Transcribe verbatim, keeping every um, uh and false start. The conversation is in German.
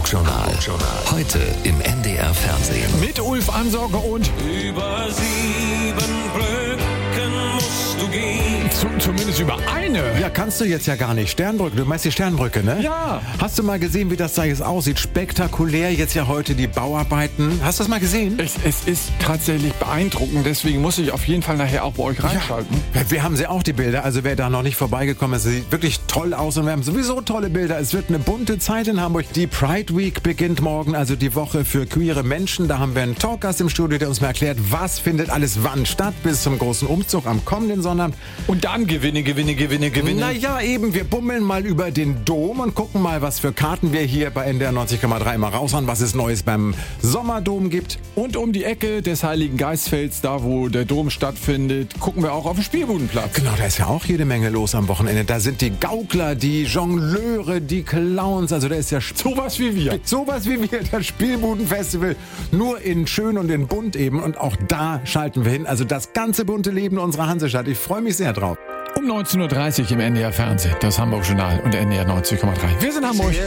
Hamburg-Journal. Heute im N D R Fernsehen. Mit Ulf Ansorge und Über sieben Brücken musst du gehen. zu, zumindest über eine. Ja, kannst du jetzt ja gar nicht. Sternbrücke, du meinst die Sternbrücke, ne? Ja. Hast du mal gesehen, wie das da jetzt aussieht? Spektakulär jetzt ja heute die Bauarbeiten. Hast du das mal gesehen? Es, es ist tatsächlich beeindruckend, deswegen muss ich auf jeden Fall nachher auch bei euch reinschalten. Ja, wir haben sie auch, die Bilder. Also wer da noch nicht vorbeigekommen ist, sieht wirklich toll aus. Und wir haben sowieso tolle Bilder. Es wird eine bunte Zeit in Hamburg. Die Pride Week beginnt morgen, also die Woche für queere Menschen. Da haben wir einen Talkgast im Studio, der uns mal erklärt, was findet alles wann statt, bis zum großen Umzug am kommenden Sonntag. Und dann Gewinne, Gewinne, Gewinne, Gewinne. Naja, eben, wir bummeln mal über den Dom und gucken mal, was für Karten wir hier bei N D R neunzig Komma drei mal raushauen, was es Neues beim Sommerdom gibt. Und um die Ecke des Heiligen Geistfelds, da wo der Dom stattfindet, gucken wir auch auf den Spielbudenplatz. Genau, da ist ja auch jede Menge los am Wochenende. Da sind die Gaukler, die Jongleure, die Clowns. Also da ist ja Sowas wie wir. sowas wie wir, das Spielbudenfestival. Nur in schön und in bunt eben. Und auch da schalten wir hin. Also das ganze bunte Leben unserer Hansestadt. Ich freue mich sehr drauf. Um neunzehn Uhr dreißig im N D R Fernsehen, das Hamburg-Journal und N D R neunzig Komma drei. Wir sind Hamburg.